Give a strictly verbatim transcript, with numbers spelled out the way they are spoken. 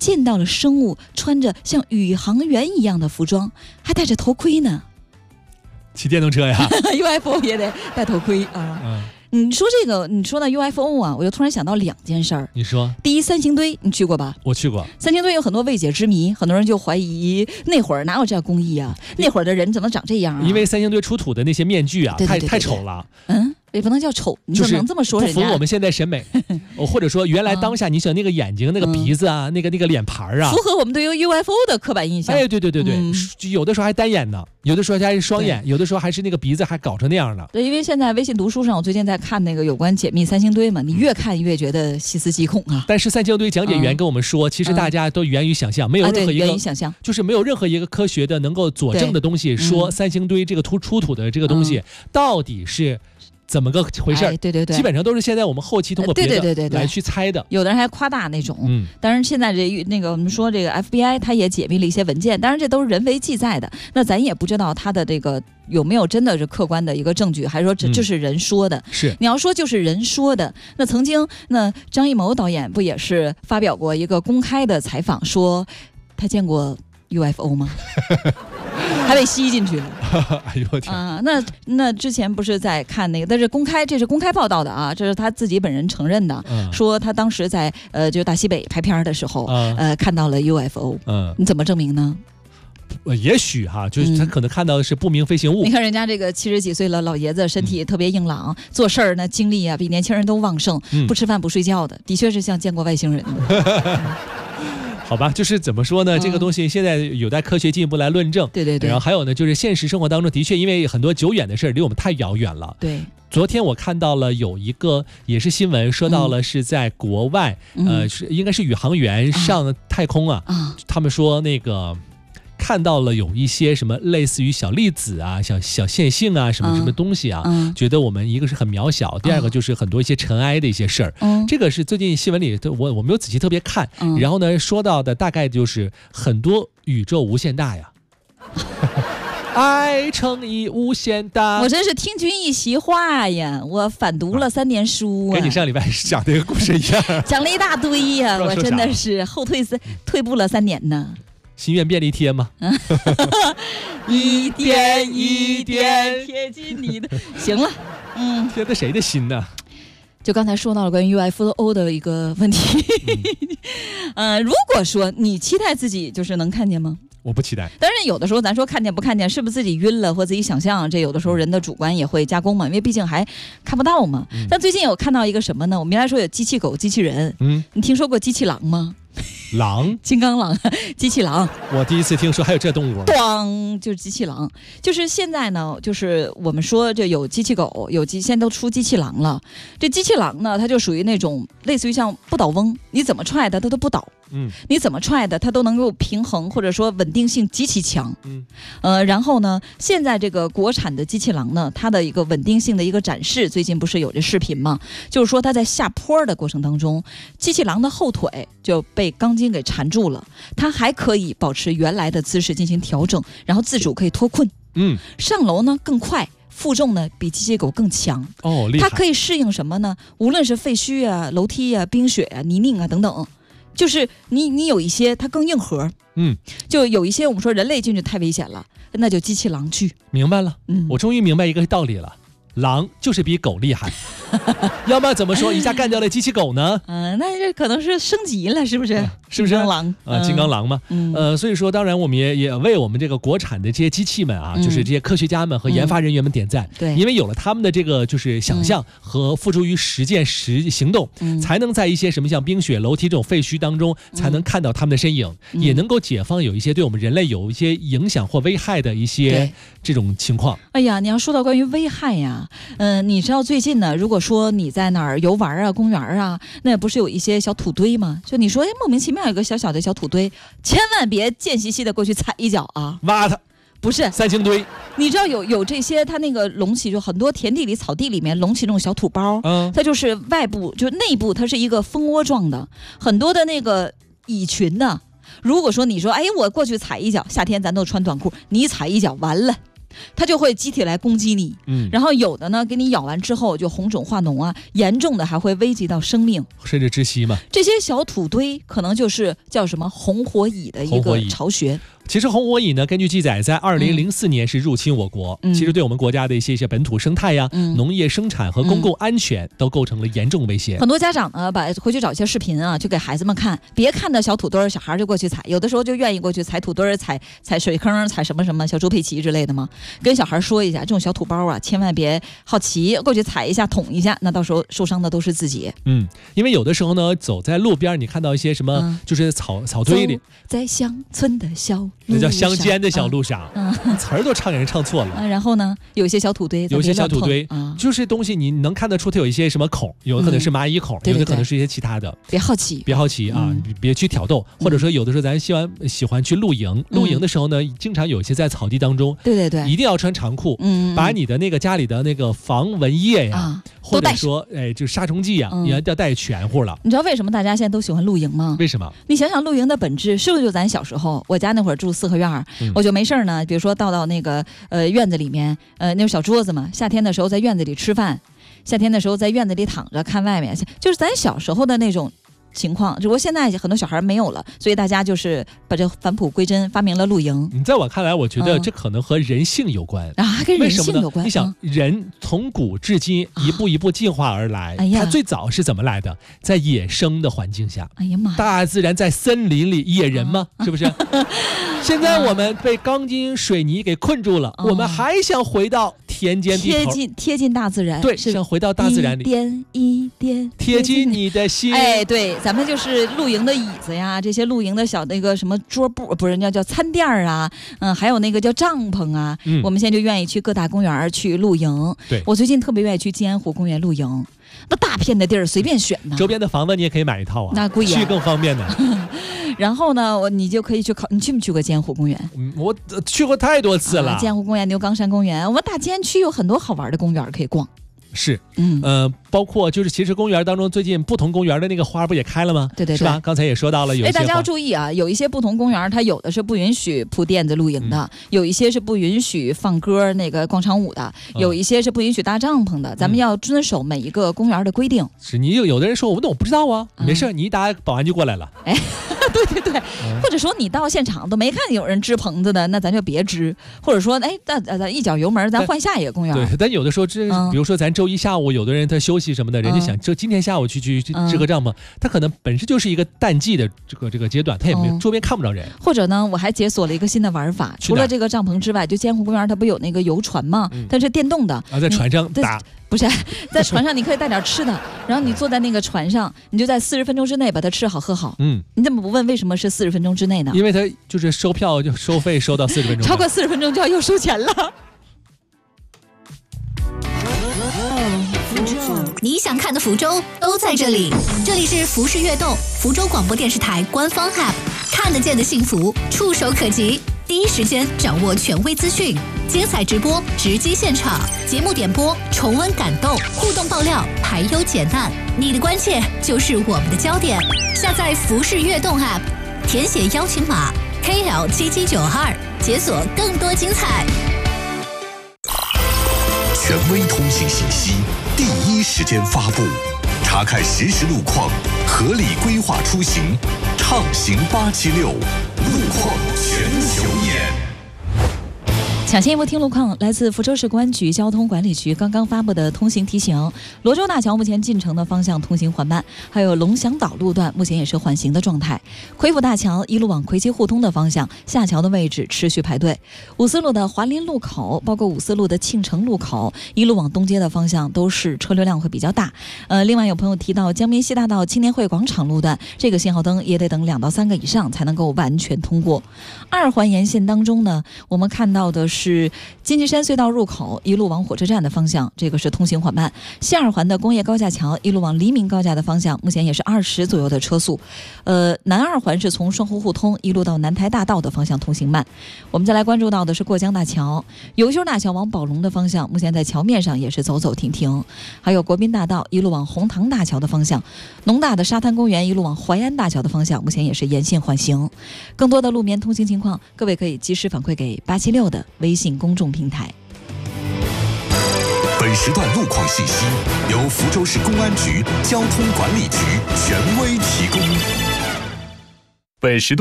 见到了生物穿着像宇航员一样的服装，还戴着头盔呢。 骑电动车呀 U F O 也得戴头盔啊。嗯，你说这个，你说到 U F O 啊，我就突然想到两件事儿。 你说， 第一，三星堆你去过吧？ 我去过。 三星堆有很多未解之谜，很多人就怀疑那会儿哪有这样工艺啊？那会儿的人怎么长这样啊？ 因为三星堆出土的那些面具啊， 对对对对对太太丑了。 嗯。也不能叫丑，你怎么能这么说人家？ 不符合我们现在审美，或者说原来当下，你想那个眼睛、那个鼻子啊、那个那个脸盘啊， 符合我们对于 U F O 的刻板印象。 哎，对对对对，嗯、有的时候还单眼呢，有的时候还是双眼，有的时候还是那个鼻子还搞成那样的。 对，因为现在微信读书上，我最近在看那个有关解密三星堆嘛，你越看越觉得细思极恐啊。 但是三星堆讲解员跟我们说，嗯、其实大家都源于想象，没有任何一个、 啊、源于想象， 就是没有任何一个科学的能够佐证的东西，说三星堆这个出出土的这个东西、嗯、到底是。怎么个回事、哎？ 对对对， 基本上都是现在我们后期通过别的来去猜的。 有的人还夸大那种，嗯，当然现在这那个我们说这个 F B I 它也解密了一些文件，当然这都是人为记载的，那咱也不知道它的这个有没有真的是客观的一个证据，还是说这就是人说的？ 嗯、是你要说就是人说的，那曾经那张艺谋导演不也是发表过一个公开的采访，说他见过 U F O 吗？还被吸进去了， 哎呦我天啊！那那之前不是在看那个，但是公开，这是公开报道的啊，这是他自己本人承认的，嗯、说他当时在呃就大西北拍片的时候，嗯、呃看到了 U F O， 嗯，你怎么证明呢？ 呃，也许哈，就是他可能看到的是不明飞行物。 嗯、你看人家这个七十几岁了老爷子，身体特别硬朗，嗯、做事儿呢精力啊比年轻人都旺盛，嗯、不吃饭不睡觉的，的确是像见过外星人的。 好吧，就是怎么说呢？嗯、这个东西现在有待科学进一步来论证。 对对对。 然后还有呢，就是现实生活当中的确，因为很多久远的事儿离我们太遥远了。 对。 昨天我看到了有一个也是新闻，说到了是在国外，嗯、呃，是应该是宇航员上太空啊，啊他们说那个。看到了有一些什么类似于小粒子啊、小小线性啊、什么什么东西啊，嗯、觉得我们一个是很渺小，第二个就是很多一些尘埃的一些事儿。嗯、这个是最近新闻里我我没有仔细特别看，嗯、然后呢说到的大概就是很多宇宙无限大呀。爱乘以无限大， 我真是听君一席话呀！我反读了三年书啊， 跟你上礼拜讲的一个故事一样， 讲了一大堆呀，我真的是后退三退步了三年呢。 心愿便利贴吗？ 一点一点贴近你的，行了，嗯， 贴的谁的心呢？ 就刚才说到了关于 U F O 的一个问题，嗯、呃，如果说你期待自己就是能看见吗？ 我不期待。 当然有的时候咱说看见不看见，是不是自己晕了或自己想象，这有的时候人的主观也会加工嘛，因为毕竟还看不到嘛。嗯、但最近有看到一个什么呢？我们原来说有机器狗、机器人，嗯，你听说过机器狼吗？ 狼， 金刚狼，机器狼， 我第一次听说还有这动物。 咣，就是机器狼，就是现在呢，就是我们说就有机器狗，有机，现在都出机器狼了。这机器狼呢，它就属于那种类似于像不倒翁，你怎么踹它，它都不倒。嗯，你怎么踹的，它都能够平衡，或者说稳定性极其强。嗯，呃，然后呢，现在这个国产的机器狼呢，它的一个稳定性的一个展示，最近不是有这视频吗？就是说它在下坡的过程当中，机器狼的后腿就被钢筋给缠住了，它还可以保持原来的姿势进行调整，然后自主可以脱困。嗯，上楼呢更快。负重呢比机器狗更强哦，厉害！ 它可以适应什么呢？无论是废墟啊、楼梯啊、冰雪啊、泥泞啊等等，就是你你有一些它更硬核，嗯，就有一些我们说人类进去太危险了，那就机器狼去。 明白了，嗯，我终于明白一个道理了。狼就是比狗厉害，要不然怎么说一下干掉了机器狗呢？ 嗯、呃，那这可能是升级了，是不是？嗯、 是不是？ 金刚狼啊、呃，金刚狼嘛。嗯、呃，所以说，当然我们也也为我们这个国产的这些机器们啊，嗯、就是这些科学家们和研发人员们点赞。嗯、对，因为有了他们的这个就是想象和付诸于实践实行动，嗯、才能在一些什么像冰雪、楼梯这种废墟当中，才能看到他们的身影，嗯、也能够解放有一些对我们人类有一些影响或危害的一些这种情况。 哎呀，你要说到关于危害呀。嗯、呃，你知道最近呢，如果说你在哪儿游玩啊、公园啊，那不是有一些小土堆吗？就你说，哎，莫名其妙有个小小的小土堆，千万别贱兮兮的过去踩一脚啊！ 挖它， 不是三星堆。 你知道有有这些，它那个隆起，就很多田地里、草地里面隆起那种小土包，嗯，它就是外部就内部它是一个蜂窝状的，很多的那个蚁群呢。如果说你说，哎，我过去踩一脚，夏天咱都穿短裤，你踩一脚完了。 它就会机体来攻击你。嗯，然后有的呢，给你咬完之后就红肿化脓啊，严重的还会危及到生命， 甚至窒息嘛。 这些小土堆可能就是叫什么红火蚁的一个巢穴。 其实红火蚁呢，根据记载，在二零零四年是入侵我国，嗯、其实对我们国家的一些一些本土生态呀、嗯、农业生产和公共安全都构成了严重威胁。 很多家长呢，把回去找一些视频啊，就给孩子们看，别看到小土堆，小孩就过去踩，有的时候就愿意过去踩土堆、踩踩水坑、踩什么什么小猪佩奇之类的嘛。跟小孩说一下，这种小土包啊，千万别好奇过去踩一下、捅一下，那到时候受伤的都是自己。 嗯，因为有的时候呢，走在路边，你看到一些什么，嗯、就是草草堆里， 在乡村的小。 那叫乡间的小路上，嗯嗯、词儿都唱给人唱错了。 嗯、然后呢，有一些小土堆， 有一些小土堆，嗯、就是东西你能看得出它有一些什么孔，有的可能是蚂蚁孔，嗯、有的可能是一些其他的。 别好奇， 别好奇啊！嗯、别去挑逗，或者说有的时候咱喜欢喜欢去露营，露营的时候呢，经常有一些在草地当中， 对对对， 一定要穿长裤，嗯，把你的那个家里的那个防蚊液呀。啊或者说，哎，就杀虫剂啊，嗯、也要带全乎了。 你知道为什么大家现在都喜欢露营吗？ 为什么？ 你想想露营的本质，是不是就咱小时候，我家那会儿住四合院，嗯、我就没事呢，比如说到到那个呃院子里面，呃那种小桌子嘛，夏天的时候在院子里吃饭，夏天的时候在院子里躺着看外面，就是咱小时候的那种情况，只不过现在很多小孩没有了，所以大家就是把这返璞归真，发明了露营。 你在我看来，我觉得这可能和人性有关、 嗯、啊，跟人性有关。 你想，嗯、人从古至今一步一步进化而来，哎、它最早是怎么来的？在野生的环境下。 哎呀妈！ 大自然在森林里，野人嘛，啊、是不是？现在我们被钢筋水泥给困住了，啊、我们还想回到田间地头， 贴近贴近大自然， 对，想回到大自然里， 一点一点贴近你的心。 哎，对，咱们就是露营的椅子呀，这些露营的小那个什么桌布，不是人家叫餐垫啊，嗯，还有那个叫帐篷啊，嗯、我们现在就愿意去各大公园去露营。 对， 我最近特别愿意去金安湖公园露营。那大片的地儿随便选呢， 周边的房子你也可以买一套啊， 那贵啊， 去更方便的。 然后呢，我你就可以去考，你去没去过金安湖公园？ 嗯，我去过太多次了。啊、 金安湖公园、牛岗山公园，我们大金安区有很多好玩的公园可以逛。 是，嗯，呃，包括就是其实公园当中，最近不同公园的那个花不也开了吗？ 对对对， 是吧？刚才也说到了，有一些。哎， 大家要注意啊，有一些不同公园，它有的是不允许铺垫子露营的，嗯、有一些是不允许放歌那个广场舞的，嗯、有一些是不允许搭帐篷的。咱们要遵守每一个公园的规定。 是你有有的人说，我那我不知道啊，嗯、没事，你一打保安就过来了。 哎。对对对，嗯、或者说你到现场都没看有人支棚子的，那咱就别支。或者说，哎，咱咱一脚油门，咱换下一个公园。 对，但有的时候这，嗯、比如说咱周一下午，有的人他休息什么的，人家想就今天下午去去去支个帐篷，他可能本身就是一个淡季的这个这个阶段，他也没、嗯、周边看不着人。 或者呢，我还解锁了一个新的玩法，除了这个帐篷之外，就金安湖公园它不有那个游船吗？嗯、它是电动的啊，在船上打。 不是，在船上你可以带点吃的，然后你坐在那个船上，你就在四十分钟之内把它吃好喝好。嗯，你怎么不问为什么是四十分钟之内呢？ 因为它就是收票就收费收到四十分钟， 超过四十分钟就要又收钱了。 你想看的福州都在这里，这里是福氏悦动福州广播电视台官方 A P P， 看得见的幸福，触手可及。第一时间掌握权威资讯，精彩直播，直击现场，节目点播，重温感动，互动爆料，排忧解难，你的关切就是我们的焦点。下载福氏悦动 App， 填写邀请码 K L 七七九二，解锁更多精彩。 权威通信信息，第一时间发布，查看实时路况，合理规划出行，畅行八七六，路况全球眼。 抢先一波听路况，来自福州市公安局交通管理局刚刚发布的通行提醒：罗州大桥目前进城的方向通行缓慢，还有龙翔岛路段目前也是缓行的状态。魁府大桥一路往魁七互通的方向，下桥的位置持续排队。五四路的华林路口，包括五四路的庆城路口，一路往东街的方向都是车流量会比较大。呃，另外有朋友提到江滨西大道青年会广场路段，这个信号灯也得等两到三个以上才能够完全通过。二环沿线当中呢，我们看到的是。是金鸡山隧道入口一路往火车站的方向，这个是通行缓慢。西二环的工业高架桥一路往黎明高架的方向，目前也是二十左右的车速。呃，南二环是从双湖互通一路到南台大道的方向通行慢。我们再来关注到的是过江大桥、尤秀大桥往宝龙的方向，目前在桥面上也是走走停停。还有国宾大道一路往红塘大桥的方向，农大的沙滩公园一路往淮安大桥的方向，目前也是沿线缓行。更多的路面通行情况，各位可以及时反馈给八七六的微微信公众平台。 本时段路况信息由福州市公安局交通管理局权威提供。本时段